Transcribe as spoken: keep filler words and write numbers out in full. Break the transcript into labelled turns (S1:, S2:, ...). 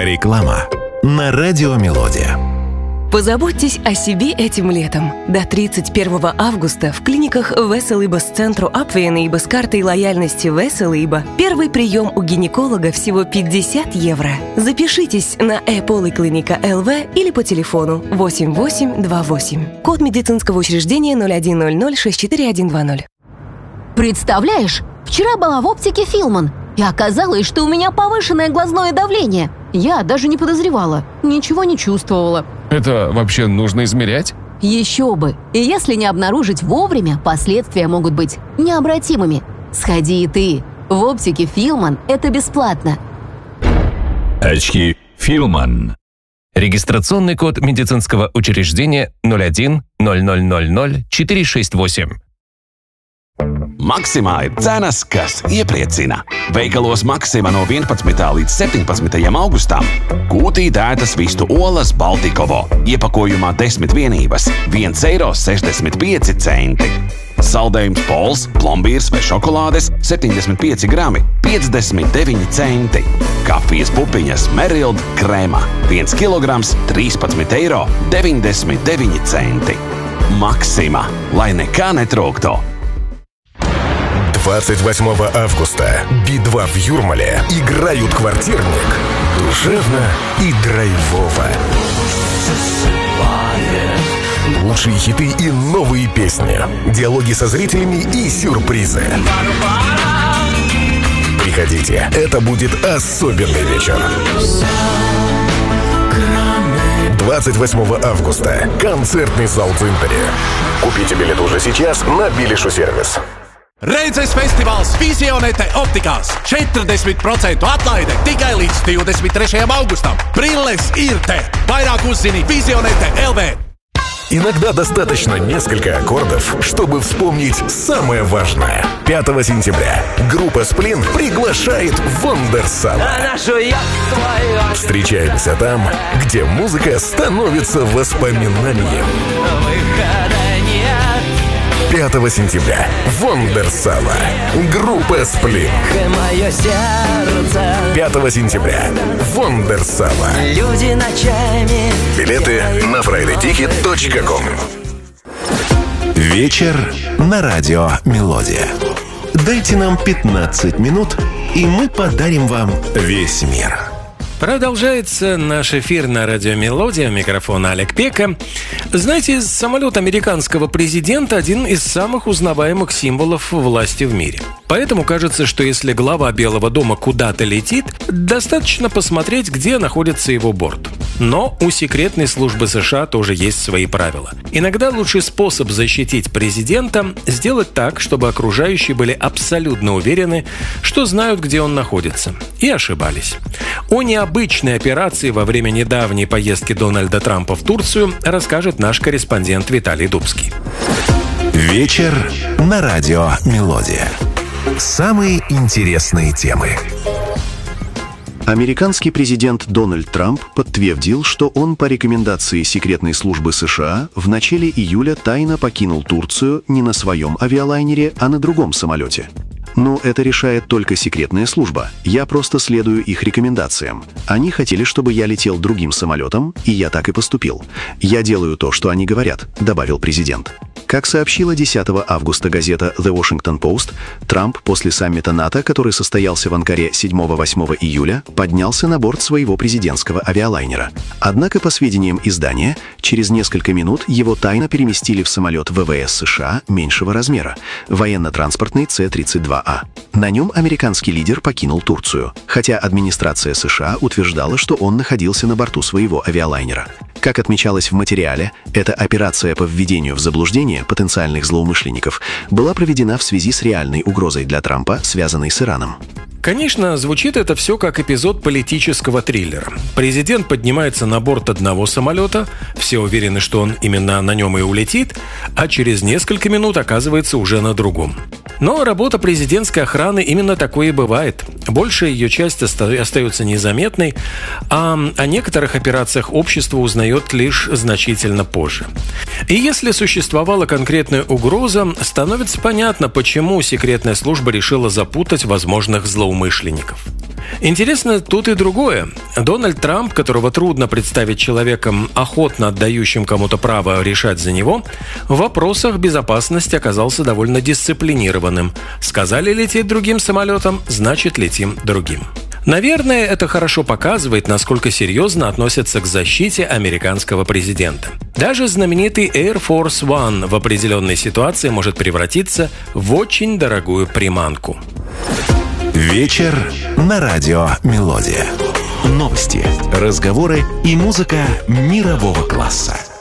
S1: Реклама на Радио Мелодия.
S2: Позаботьтесь о себе этим летом. До тридцать первого августа в клиниках Веселиба с центру Апвейнеиба с картой лояльности Веселиба первый прием у гинеколога всего пятьдесят евро. Запишитесь на e-поликлиника эл ви или по телефону восемь восемь два восемь. Код медицинского учреждения ноль один ноль ноль шесть четыре один два ноль.
S3: Представляешь, вчера была в оптике Филман, и оказалось, что у меня повышенное глазное давление. Я даже не подозревала, ничего не чувствовала.
S4: Это вообще нужно измерять?
S3: Еще бы! И если не обнаружить вовремя, последствия могут быть необратимыми. Сходи и ты. В оптике Филман это бесплатно.
S5: Очки Филман.
S6: Регистрационный код медицинского учреждения ноль один ноль ноль ноль ноль четыре шесть восемь.
S7: Maksimā ir cenas, kas iepriecina. Veikalos Maksimā no vienpadsmitā līdz septiņpadsmitajam augustam kūtī dētas vistu olas Baltikovo. Iepakojumā desmit vienības, viens eiro sešdesmit pieci centi. Saldējums Pols, plombīrs vai šokolādes septiņdesmit pieci grami, piecdesmit deviņi centi. Kafijas pupiņas Merild krēma, viens kilograms, trīspadsmit eiro deviņdesmit deviņi centi. Maksimā, lai nekā netrūktu.
S1: двадцать восьмого августа Би два в Юрмале играют «Квартирник» душевно и драйвово. Лучшие хиты и новые песни, диалоги со зрителями и сюрпризы. Приходите, это будет особенный вечер. двадцать восьмого августа. Концертный зал «Дзинтари». Купите билет уже сейчас на Билишу сервис.
S8: Redzes festivāls Visionete optikās. četrdesmit procentu atlaide tikai līdz divdesmit trešajam augustam. Brilles ir te. Vairāk uzzini Visionete точка эл ви.
S1: Иногда достаточно несколько аккордов, чтобы вспомнить самое важное. пятого сентября группа «Сплин» приглашает Вондерсала. Встречаемся там, где музыка становится воспоминанием. пятого сентября Вондерсала. Группа «Сплин». пятого сентября Вондерсала. Билеты на фрайдей тикет точка ком.
S5: Вечер на Радио Мелодия. Дайте нам пятнадцать минут, и мы подарим вам весь мир.
S9: Продолжается наш эфир на Радио Мелодия. Микрофон Олег Пека. Знаете, самолет американского президента – один из самых узнаваемых символов власти в мире. Поэтому кажется, что если глава Белого дома куда-то летит, достаточно посмотреть, где находится его борт. Но у секретной службы США тоже есть свои правила. Иногда лучший способ защитить президента – сделать так, чтобы окружающие были абсолютно уверены, что знают, где он находится, и ошибались. О необычной операции во время недавней поездки Дональда Трампа в Турцию расскажет наш корреспондент Виталий Дубский.
S5: Вечер на Радио Мелодия. Самые интересные темы.
S10: Американский президент Дональд Трамп подтвердил, что он по рекомендации секретной службы США в начале июля тайно покинул Турцию не на своем авиалайнере, а на другом самолете. Но это решает только секретная служба. Я просто следую их рекомендациям. Они хотели, чтобы я летел другим самолетом, и я так и поступил. Я делаю то, что они говорят, добавил президент. Как сообщила десятого августа газета The Washington Post, Трамп после саммита НАТО, который состоялся в Анкаре седьмого-восьмого июля, поднялся на борт своего президентского авиалайнера. Однако, по сведениям издания, через несколько минут его тайно переместили в самолет ВВС США меньшего размера, военно-транспортный С тридцать два А. На нем американский лидер покинул Турцию, хотя администрация США утверждала, что он находился на борту своего авиалайнера. Как отмечалось в материале, эта операция по введению в заблуждение потенциальных злоумышленников была проведена в связи с реальной угрозой для Трампа, связанной с Ираном.
S9: Конечно, звучит это все как эпизод политического триллера. Президент поднимается на борт одного самолета, все уверены, что он именно на нем и улетит, а через несколько минут оказывается уже на другом. Но работа президентской охраны именно такой и бывает. Большая ее часть оста- остается незаметной, а о некоторых операциях общество узнает лишь значительно позже. И если существовала конкретная угроза, становится понятно, почему секретная служба решила запутать возможных злоумышленников. Интересно тут и другое. Дональд Трамп, которого трудно представить человеком, охотно отдающим кому-то право решать за него, в вопросах безопасности оказался довольно дисциплинированным. Сказали лететь другим самолетом, значит летим другим. Наверное, это хорошо показывает, насколько серьезно относятся к защите американского президента. Даже знаменитый Air Force One в определенной ситуации может превратиться в очень дорогую приманку.
S5: Вечер на радио «Мелодия». Новости, разговоры и музыка мирового класса.